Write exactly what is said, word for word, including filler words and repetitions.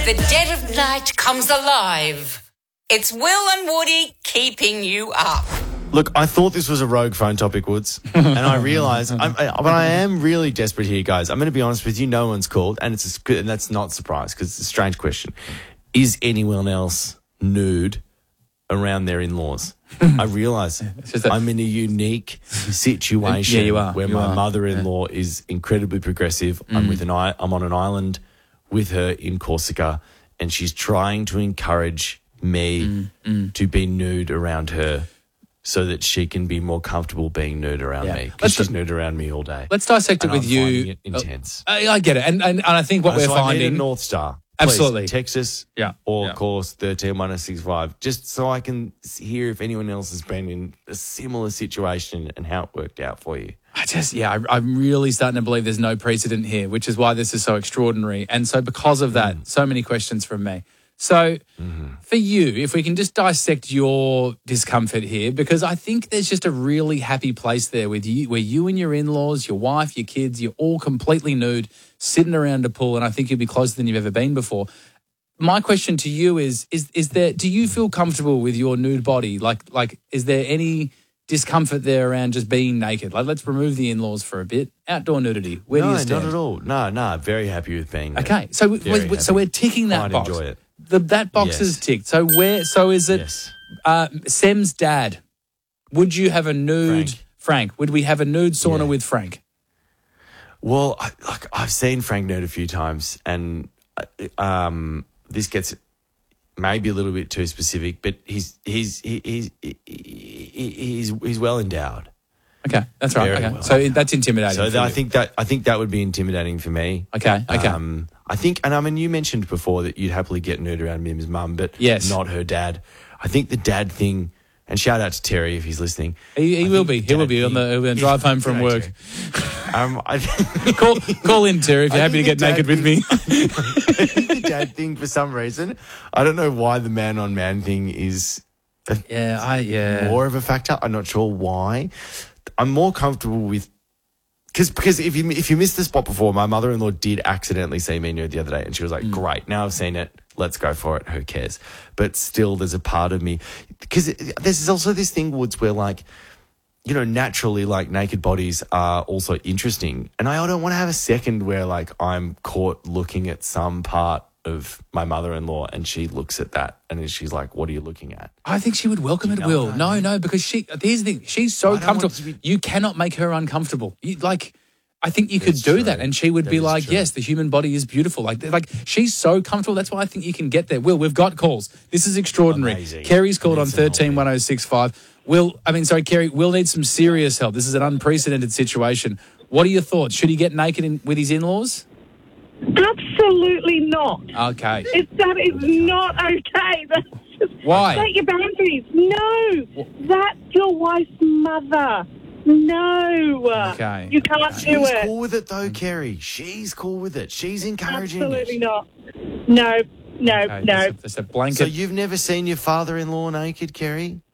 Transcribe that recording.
the dead of night comes alive. It's Will and Woody keeping you up. Look, I thought this was a rogue phone topic, Woods, and I realise, I'm, I, but I am really desperate here, guys. I'm going to be honest with you. No one's called, and it's a, and that's not a surprise because it's a strange question. Is anyone else nude around their in-laws? I realise I'm in a unique situation yeah, you are. where you my are. mother-in-law yeah. is incredibly progressive. Mm. I'm with an I, I'm on an island with her in Corsica, and she's trying to encourage me mm. Mm. to be nude around her, so that she can be more comfortable being nude around yeah. me. Because she's nude around me all day. Let's dissect it and with I'm you. It intense. Uh, I, I get it. And, and, and I think what uh, we're so finding... I need a North Star. Absolutely. Please, Texas yeah. or yeah. course thirteen one oh six five, just so I can hear if anyone else has been in a similar situation and how it worked out for you. I just, yeah, I, I'm really starting to believe there's no precedent here, which is why this is so extraordinary. And so because of that, mm. so many questions from me. So mm-hmm. for you, if we can just dissect your discomfort here, because I think there's just a really happy place there with you, where you and your in-laws, your wife, your kids, you're all completely nude, sitting around a pool, and I think you'll be closer than you've ever been before. My question to you is, is, is there, do you feel comfortable with your nude body? Like, like, is there any discomfort there around just being naked? Like, let's remove the in-laws for a bit. Outdoor nudity. Where no, do you stand? not at all. No, no, very happy with being okay. So, we, so we're ticking that I'd box. enjoy it. The, that box yes. is ticked. So where? So is it yes. uh, Sem's dad? Would you have a nude Frank? Frank would we have a nude sauna yeah. with Frank? Well, I, like I've seen Frank nude a few times, and um, this gets maybe a little bit too specific, but he's he's he's he's he's, he's well endowed. Okay, that's right. Very okay. well so endowed. That's intimidating. So for that, you. I think that I think that would be intimidating for me. Okay. Okay. Um, I think, and I mean, you mentioned before that you'd happily get nude around Mim's mum, but yes. not her dad. I think the dad thing, and shout out to Terry if he's listening. He, he will be. He will be on the, on the drive home from work. um, I call, call in, Terry, if you're happy to get naked thing, with me. I think the dad thing, for some reason, I don't know why the man-on-man thing is a, yeah, I, yeah. more of a factor. I'm not sure why. I'm more comfortable with... Because because if you if you missed the spot before, my mother-in-law did accidentally see me nude the other day, and she was like, mm. great, now I've seen it, let's go for it, who cares? But still, there's a part of me, because there's also this thing, Woods, where like, you know, naturally, like, naked bodies are also interesting, and I don't want to have a second where like I'm caught looking at some part of my mother-in-law and she looks at that and she's like, what are you looking at? I think she would welcome it, Will. No, mean? no, because she, here's the thing, she's so comfortable. Be... You cannot make her uncomfortable. You, like, I think you could That's do true. that and she would that be like, true. yes, the human body is beautiful. Like, like she's so comfortable. That's why I think you can get there. Will, we've got calls. This is extraordinary. Amazing. Kerry's called on thirteen one oh six five. Will, I mean, sorry, Kerry, Will needs some serious help. This is an unprecedented situation. What are your thoughts? Should he get naked in, with his in-laws? Absolutely not. Okay. It's, that is not okay. That's just, why? Set your boundaries. No. What? That's your wife's mother. No. Okay. You can't She's do it. She's cool with it though, Kerry. She's cool with it. She's encouraging Absolutely it. not. No. No. Okay, no. There's a, there's a blanket. So you've never seen your father-in-law naked, Kerry?